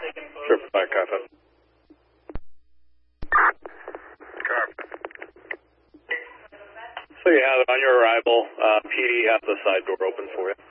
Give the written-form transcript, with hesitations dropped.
Sure, fire Carpet. So you have it on your arrival. PD has the side door open for you.